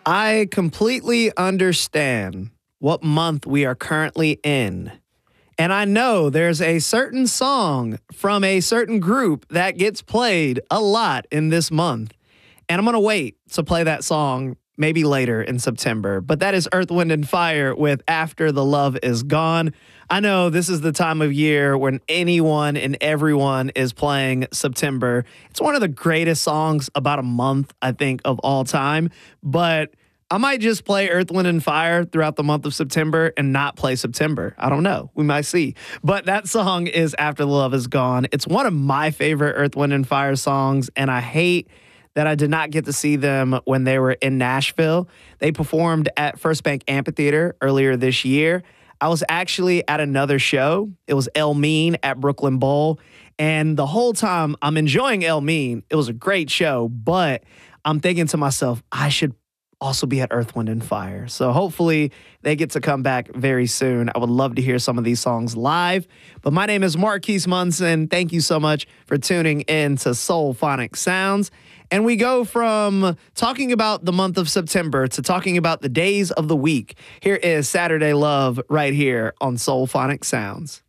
I completely understand what month we are currently in. And I know there's a certain song from a certain group that gets played a lot in this month. And I'm going to wait to play that song maybe later in September. But that is Earth, Wind, and Fire with After the Love Is Gone. I know this is the time of year when anyone and everyone is playing September. It's one of the greatest songs about a month, I think, of all time. But I might just play Earth, Wind, and Fire throughout the month of September and not play September. I don't know. We might see. But that song is After the Love Is Gone. It's one of my favorite Earth, Wind, and Fire songs, and I hate that I did not get to see them when they were in Nashville. They performed at First Bank Amphitheater earlier this year. I was actually at another show. It was El Mean at Brooklyn Bowl. And the whole time I'm enjoying El Mean. It was a great show, but I'm thinking to myself, I should also be at Earth, Wind, and Fire. So hopefully they get to come back very soon. I would love to hear some of these songs live. But my name is Marquise Munson. Thank you so much for tuning in to Soul Phonic Sounds. And we go from talking about the month of September to talking about the days of the week. Here is Saturday Love right here on Soul Phonic Sounds.